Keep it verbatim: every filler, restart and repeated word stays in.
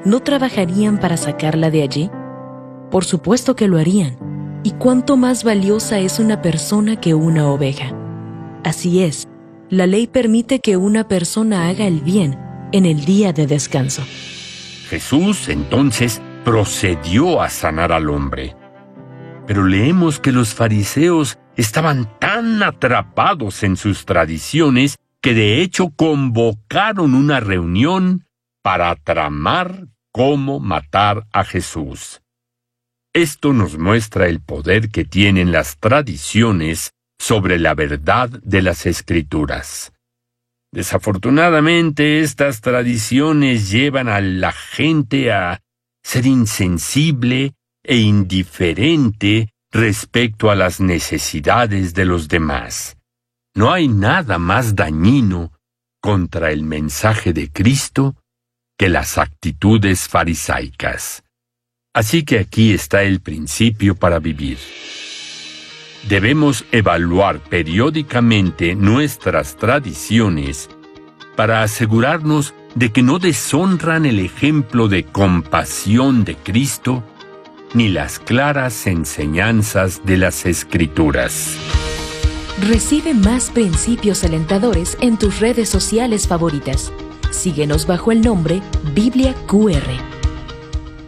¿no trabajarían para sacarla de allí? Por supuesto que lo harían. ¿Y cuánto más valiosa es una persona que una oveja? Así es, la ley permite que una persona haga el bien en el día de descanso. Jesús, entonces, procedió a sanar al hombre. Pero leemos que los fariseos estaban tan atrapados en sus tradiciones que de hecho convocaron una reunión para tramar cómo matar a Jesús. Esto nos muestra el poder que tienen las tradiciones sobre la verdad de las Escrituras. Desafortunadamente, estas tradiciones llevan a la gente a ser insensible e indiferente respecto a las necesidades de los demás. No hay nada más dañino contra el mensaje de Cristo que las actitudes farisaicas. Así que aquí está el principio para vivir. Debemos evaluar periódicamente nuestras tradiciones para asegurarnos de que no deshonran el ejemplo de compasión de Cristo ni las claras enseñanzas de las Escrituras. Recibe más principios alentadores en tus redes sociales favoritas. Síguenos bajo el nombre Biblia Q R.